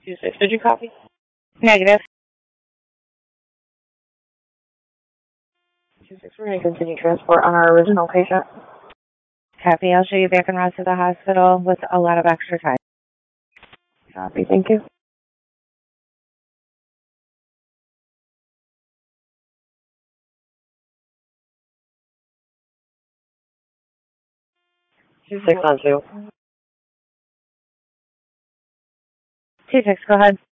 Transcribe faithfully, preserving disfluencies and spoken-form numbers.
two six, did you copy? Negative. two six, we're going to continue transport on our original patient. Copy, I'll show you back en route to the hospital with a lot of extra time. Copy, thank you. two six on two. two six, go ahead.